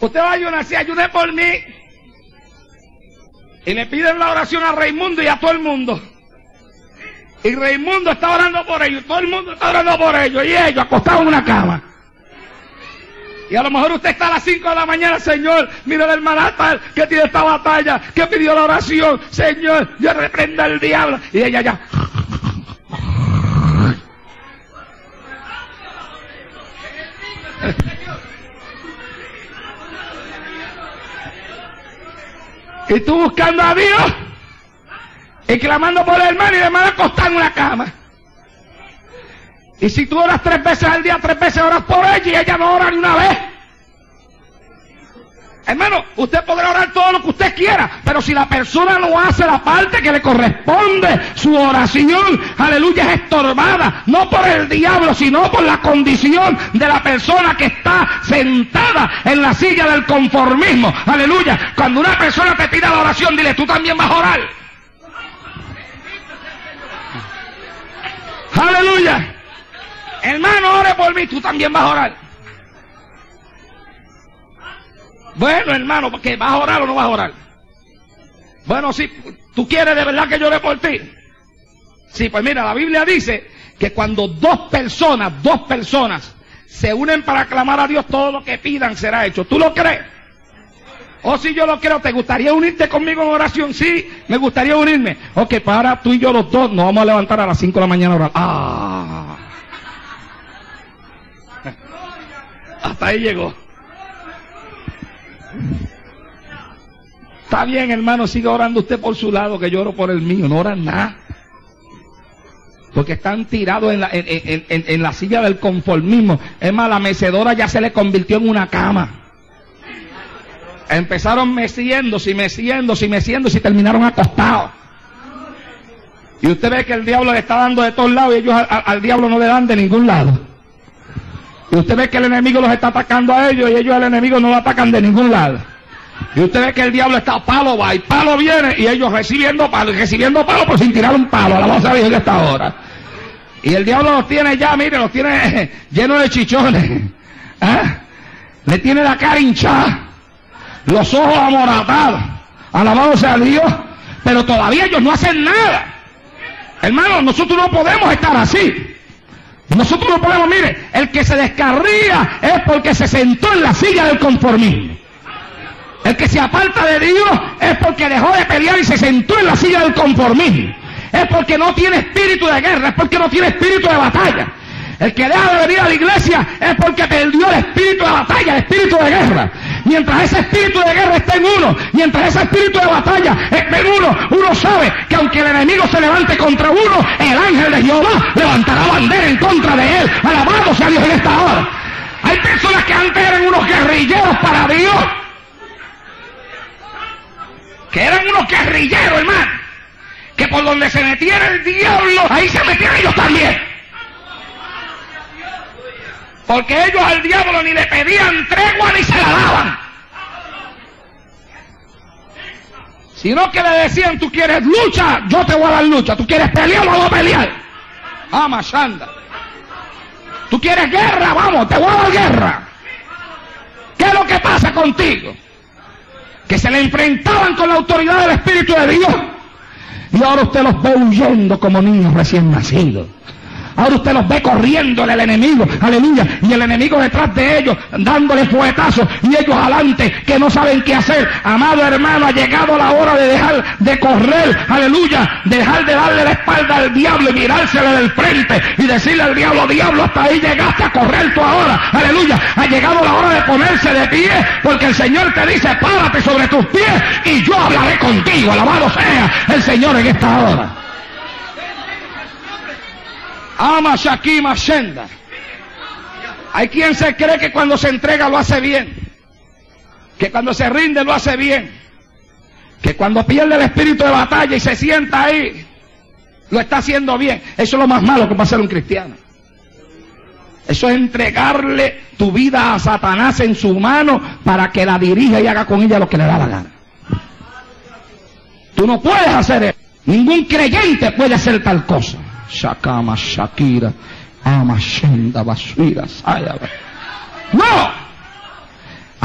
Usted va a ayunar, si ayuné por mí. Y le piden la oración a Raimundo y a todo el mundo. Y Raimundo está orando por ellos, todo el mundo está orando por ellos, y ellos acostados en una cama. Y a lo mejor usted está a las 5 de la mañana, Señor, mira la hermana tal que tiene esta batalla, que pidió la oración, Señor, yo reprendo al diablo. Y ella ya. Y tú buscando a Dios y clamando por el hermano y el hermano acostado en una cama. Y si tú oras 3 veces al día, 3 veces oras por ella y ella no ora ni una vez. Hermano, usted podrá orar todo lo que usted quiera, pero si la persona no hace la parte que le corresponde, su oración, aleluya, es estorbada, no por el diablo, sino por la condición de la persona que está sentada en la silla del conformismo, aleluya. Cuando una persona te pida la oración, dile, tú también vas a orar. Aleluya. Hermano, ore por mí, tú también vas a orar. Bueno, hermano, porque ¿vas a orar o no vas a orar? Bueno, si tú quieres de verdad que yo ore por ti. Sí, pues mira, la Biblia dice que cuando dos personas se unen para clamar a Dios, todo lo que pidan será hecho. ¿Tú lo crees? O si yo lo creo, ¿te gustaría unirte conmigo en oración? Sí, me gustaría unirme. Ok, para tú y yo los dos nos vamos a levantar a las 5 de la mañana a orar. Hasta ahí llegó. Está bien, hermano, siga orando usted por su lado, que yo oro por el mío. No oran nada, porque están tirados en la silla del conformismo. Es más, la mecedora ya se le convirtió en una cama. Empezaron meciéndose y terminaron acostados. Y usted ve que el diablo le está dando de todos lados y ellos al diablo no le dan de ningún lado. Y usted ve que el enemigo los está atacando a ellos y ellos al enemigo no lo atacan de ningún lado. Y usted ve que el diablo está palo va y palo viene y ellos recibiendo palo por sin tirar un palo. Alabado sea Dios en esta hora. Y el diablo los tiene ya, mire, los tiene llenos de chichones. Le tiene la cara hinchada, los ojos amoratados. Alabado sea Dios. Pero todavía ellos no hacen nada. Hermano, nosotros no podemos estar así. Nosotros no podemos, mire, el que se descarría es porque se sentó en la silla del conformismo. El que se aparta de Dios es porque dejó de pelear y se sentó en la silla del conformismo. Es porque no tiene espíritu de guerra, es porque no tiene espíritu de batalla. El que deja de venir a la iglesia es porque perdió el espíritu de batalla, el espíritu de guerra. Mientras ese espíritu de guerra esté en uno, mientras ese espíritu de batalla esté en uno, uno sabe que aunque el enemigo se levante contra uno, el ángel de Jehová levantará bandera en contra de él. Alabado sea Dios en esta hora. Hay personas que antes eran unos guerrilleros para Dios, que eran unos guerrilleros, hermano, que por donde se metiera el diablo, ahí se metían ellos también. Porque ellos al diablo ni le pedían tregua ni se la daban, sino que le decían, tú quieres lucha, yo te voy a dar lucha. Tú quieres pelear, vamos a pelear. Mashanda. Tú quieres guerra, vamos, te voy a dar guerra. ¿Qué es lo que pasa contigo? Que se le enfrentaban con la autoridad del Espíritu de Dios. Y ahora usted los ve huyendo como niños recién nacidos. Ahora usted los ve corriendo del enemigo, aleluya, y el enemigo detrás de ellos, dándole fuetazos, y ellos adelante, que no saben qué hacer. Amado hermano, ha llegado la hora de dejar de correr, aleluya, dejar de darle la espalda al diablo y mirársele del frente y decirle al diablo, diablo, hasta ahí llegaste a correr tú ahora, aleluya. Ha llegado la hora de ponerse de pie, porque el Señor te dice, párate sobre tus pies y yo hablaré contigo. Alabado sea el Señor en esta hora. Ama Shakima Shenda. Hay quien se cree que cuando se entrega lo hace bien, que cuando se rinde lo hace bien, que cuando pierde el espíritu de batalla y se sienta ahí lo está haciendo bien. Eso es lo más malo que puede hacer un cristiano. Eso es entregarle tu vida a Satanás en su mano para que la dirija y haga con ella lo que le da la gana. Tú no puedes hacer eso. Ningún creyente puede hacer tal cosa. Shakama Shakira, Ama Shenda Basuira Sayaba. No,